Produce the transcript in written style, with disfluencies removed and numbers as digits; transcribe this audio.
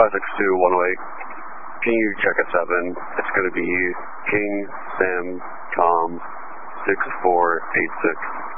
562-108. Can you check at 7? It's going to be King Sam Tom 6486.